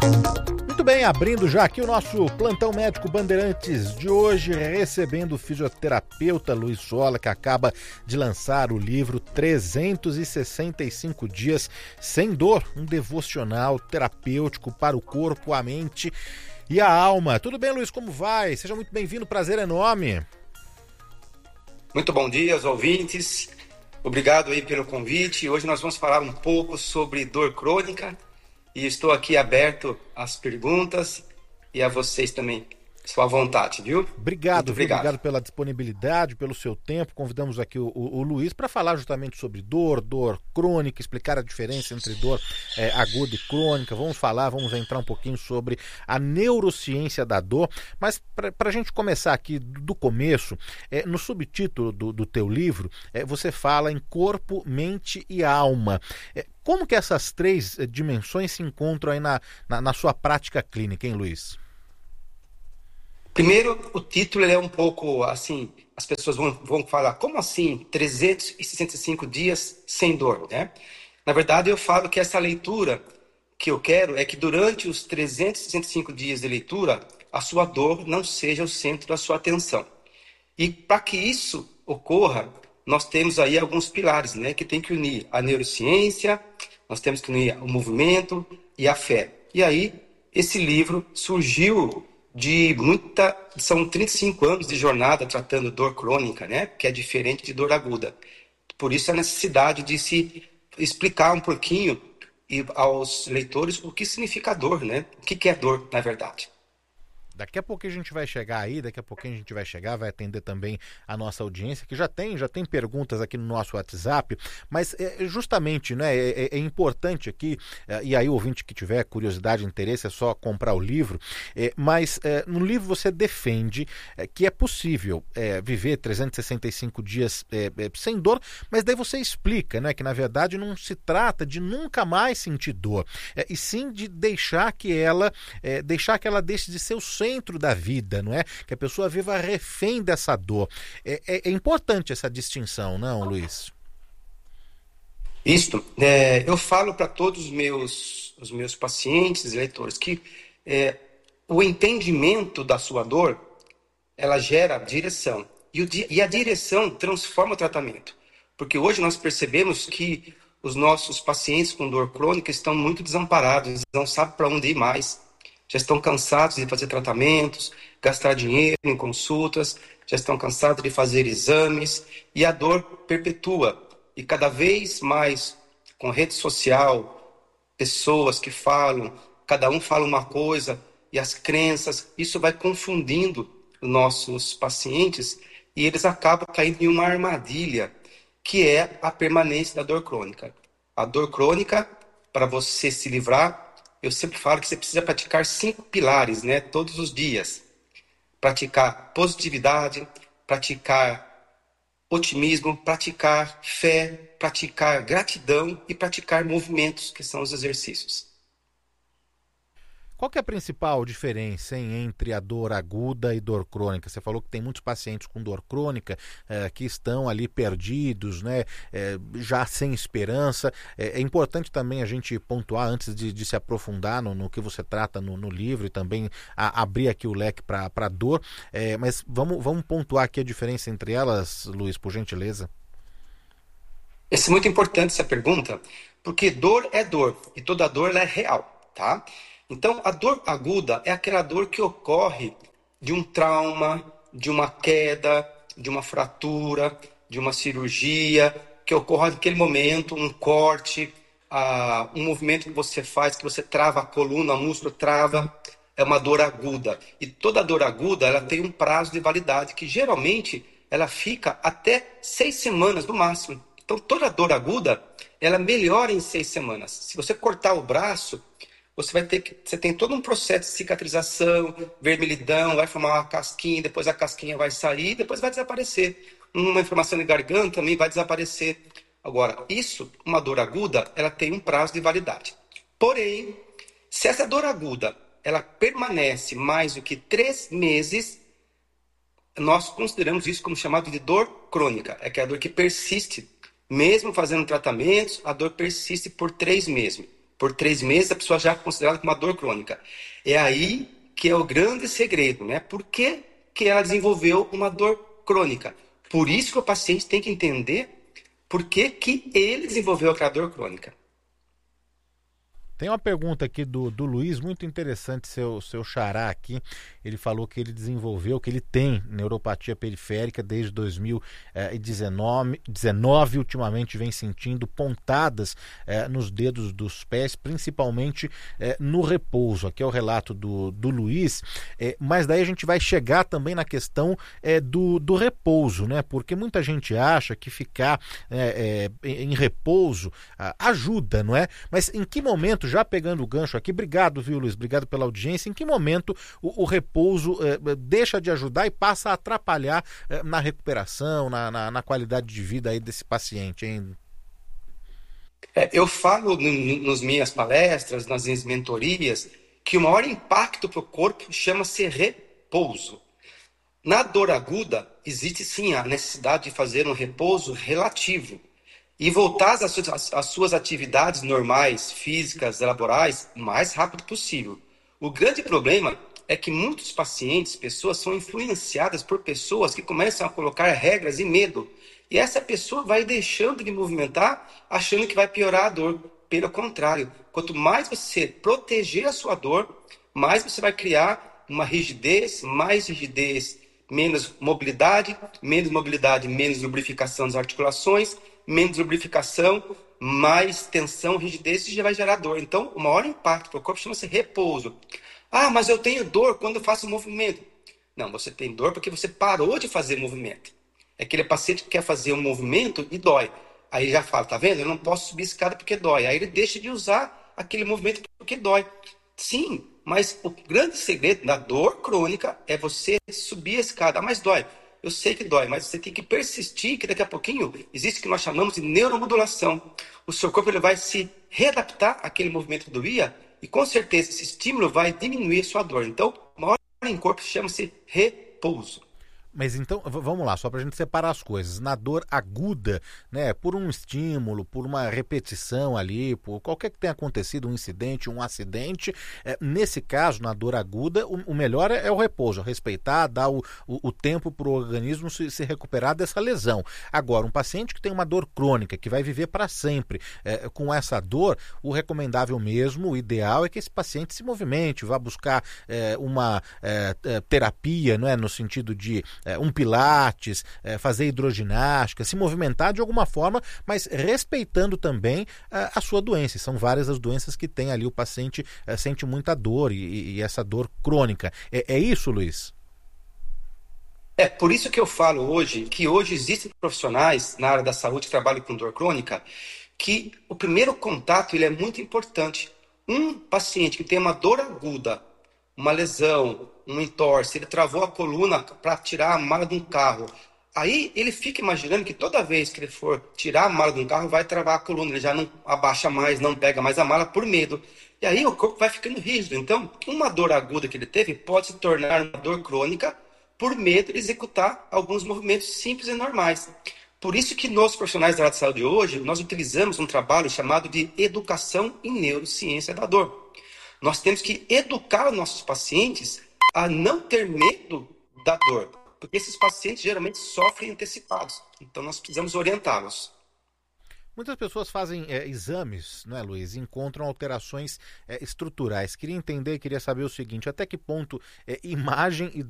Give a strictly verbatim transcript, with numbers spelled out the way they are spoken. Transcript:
Muito bem, abrindo já aqui o nosso Plantão Médico Bandeirantes de hoje, recebendo o fisioterapeuta Luiz Sola, que acaba de lançar o livro trezentos e sessenta e cinco dias sem dor, um devocional terapêutico para o corpo, a mente e a alma. Tudo bem, Luiz? Como vai? Seja muito bem-vindo, prazer enorme. Muito bom dia aos ouvintes, obrigado aí pelo convite. Hoje nós vamos falar um pouco sobre dor crônica e estou aqui aberto às perguntas e a vocês também. Sua vontade, viu? Obrigado, obrigado. obrigado pela disponibilidade, pelo seu tempo. Convidamos aqui o, o, o Luiz para falar justamente sobre dor, dor crônica, explicar a diferença entre dor é, aguda e crônica. Vamos falar, vamos entrar um pouquinho sobre a neurociência da dor. Mas para a gente começar aqui do começo, é, no subtítulo do, do teu livro, é, você fala em corpo, mente e alma. É, como que essas três é, dimensões se encontram aí na, na, na sua prática clínica, hein, Luiz? Primeiro, o título é um pouco assim, as pessoas vão, vão falar, como assim trezentos e sessenta e cinco dias sem dor, né? Na verdade, eu falo que essa leitura que eu quero é que durante os trezentos e sessenta e cinco dias de leitura, a sua dor não seja o centro da sua atenção. E para que isso ocorra, nós temos aí alguns pilares, né? Que tem que unir a neurociência, nós temos que unir o movimento e a fé. E aí, esse livro surgiu de muita... São trinta e cinco anos de jornada tratando dor crônica, né? Que é diferente de dor aguda. Por isso a necessidade de se explicar um pouquinho aos leitores o que significa dor, né? O que é dor, na verdade. Daqui a pouquinho a gente vai chegar aí, daqui a pouquinho a gente vai chegar, vai atender também a nossa audiência, que já tem, já tem perguntas aqui no nosso WhatsApp, mas é, justamente, né, é, é importante aqui, é, e aí o ouvinte que tiver curiosidade, interesse, é só comprar o livro, é, mas é, no livro você defende é, que é possível é, viver trezentos e sessenta e cinco dias é, é, sem dor, mas daí você explica, né, que na verdade não se trata de nunca mais sentir dor, é, e sim de deixar que ela, é, deixar que ela deixe de ser o centro centro da vida, não é? Que a pessoa viva refém dessa dor. É, é, é importante essa distinção, não, Luiz? Isso. É, eu falo para todos os meus, os meus pacientes, leitores, que é, o entendimento da sua dor, ela gera direção. E, o, e a direção transforma o tratamento. Porque hoje nós percebemos que os nossos pacientes com dor crônica estão muito desamparados, não sabem para onde ir mais. Já estão cansados de fazer tratamentos, gastar dinheiro em consultas, já estão cansados de fazer exames, e a dor perpetua. E cada vez mais, com rede social, pessoas que falam, cada um fala uma coisa, e as crenças, isso vai confundindo os nossos pacientes, e eles acabam caindo em uma armadilha, que é a permanência da dor crônica. A dor crônica, para você se livrar, eu sempre falo que você precisa praticar cinco pilares, né, todos os dias. Praticar positividade, praticar otimismo, praticar fé, praticar gratidão e praticar movimentos, que são os exercícios. Qual que é a principal diferença, hein, entre a dor aguda e dor crônica? Você falou que tem muitos pacientes com dor crônica eh, que estão ali perdidos, né, eh, já sem esperança. É, é importante também a gente pontuar, antes de, de se aprofundar no, no que você trata no, no livro e também a, abrir aqui o leque para a dor. Eh, mas vamos, vamos pontuar aqui a diferença entre elas, Luiz, por gentileza. Essa é muito importante essa pergunta, porque dor é dor e toda dor ela é real, tá? Então, a dor aguda é aquela dor que ocorre de um trauma, de uma queda, de uma fratura, de uma cirurgia, que ocorre naquele momento, um corte, uh, um movimento que você faz, que você trava a coluna, o músculo trava, é uma dor aguda. E toda dor aguda, ela tem um prazo de validade, que geralmente ela fica até seis semanas no máximo. Então, toda dor aguda, ela melhora em seis semanas. Se você cortar o braço, você vai ter que, você tem todo um processo de cicatrização, vermelhidão, vai formar uma casquinha, depois a casquinha vai sair, depois vai desaparecer. Uma inflamação de garganta também vai desaparecer. Agora, isso, uma dor aguda, ela tem um prazo de validade. Porém, se essa dor aguda, ela permanece mais do que três meses, nós consideramos isso como chamado de dor crônica. É que é a dor que persiste, mesmo fazendo tratamentos, a dor persiste por três meses. Por três meses, a pessoa já é considerada como uma dor crônica. É aí que é o grande segredo, né? Por que, que ela desenvolveu uma dor crônica? Por isso que o paciente tem que entender por que, que ele desenvolveu aquela dor crônica. Tem uma pergunta aqui do, do Luiz, muito interessante, seu, seu xará aqui. Ele falou que ele desenvolveu, que ele tem neuropatia periférica desde dois mil e dezenove, ultimamente vem sentindo pontadas eh, nos dedos dos pés, principalmente eh, no repouso. Aqui é o relato do, do Luiz, eh, mas daí a gente vai chegar também na questão eh, do, do repouso, né? Porque muita gente acha que ficar eh, eh, em repouso ah, ajuda, não é? Mas em que momento, já pegando o gancho aqui, obrigado, viu, Luiz? Obrigado pela audiência. Em que momento o, o repouso eh, deixa de ajudar e passa a atrapalhar eh, na recuperação, na, na, na qualidade de vida aí desse paciente, hein? É, eu falo no, nas minhas palestras, nas minhas mentorias, que o maior impacto para o corpo chama-se repouso. Na dor aguda, existe sim a necessidade de fazer um repouso relativo e voltar às suas, às suas atividades normais, físicas, laborais, o mais rápido possível. O grande problema é que muitos pacientes, pessoas, são influenciadas por pessoas que começam a colocar regras e medo. E essa pessoa vai deixando de movimentar, achando que vai piorar a dor. Pelo contrário, quanto mais você proteger a sua dor, mais você vai criar uma rigidez, mais rigidez, menos mobilidade, menos mobilidade, menos lubrificação das articulações, menos lubrificação, mais tensão, rigidez, e já vai gerar dor. Então, o maior impacto para o corpo chama-se repouso. Ah, mas eu tenho dor quando eu faço movimento. Não, você tem dor porque você parou de fazer movimento. É aquele paciente que quer fazer um movimento e dói. Aí já fala, tá vendo? Eu não posso subir escada porque dói. Aí ele deixa de usar aquele movimento porque dói. Sim, mas o grande segredo da dor crônica é você subir a escada. Ah, mas dói. Eu sei que dói, mas você tem que persistir, que daqui a pouquinho existe o que nós chamamos de neuromodulação. O seu corpo ele vai se readaptar àquele movimento que doía e com certeza esse estímulo vai diminuir a sua dor. Então, o maior em corpo chama-se repouso. Mas então, vamos lá, só para a gente separar as coisas. Na dor aguda, né, por um estímulo, por uma repetição ali, por qualquer que tenha acontecido, um incidente, um acidente, é, nesse caso, na dor aguda, o, o melhor é, é o repouso, respeitar, dar o, o, o tempo para o organismo se, se recuperar dessa lesão. Agora, um paciente que tem uma dor crônica, que vai viver para sempre é, com essa dor, o recomendável mesmo, o ideal é que esse paciente se movimente, vá buscar é, uma é, terapia, não é, no sentido de um pilates, fazer hidroginástica, se movimentar de alguma forma, mas respeitando também a sua doença. São várias as doenças que tem ali, o paciente sente muita dor e, e essa dor crônica. É, é isso, Luiz? É por isso que eu falo hoje, que hoje existem profissionais na área da saúde que trabalham com dor crônica, que o primeiro contato ele é muito importante. Um paciente que tem uma dor aguda, uma lesão, um entorse, ele travou a coluna para tirar a mala de um carro. Aí ele fica imaginando que toda vez que ele for tirar a mala de um carro, vai travar a coluna. Ele já não abaixa mais, não pega mais a mala por medo. E aí o corpo vai ficando rígido. Então, uma dor aguda que ele teve pode se tornar uma dor crônica por medo de executar alguns movimentos simples e normais. Por isso que nós, profissionais da área de saúde hoje, nós utilizamos um trabalho chamado de educação em neurociência da dor. Nós temos que educar os nossos pacientes a não ter medo da dor, porque esses pacientes geralmente sofrem antecipados. Então, nós precisamos orientá-los. Muitas pessoas fazem é, exames, né, Luiz, e encontram alterações é, estruturais. Queria entender, queria saber o seguinte, até que ponto é, imagem e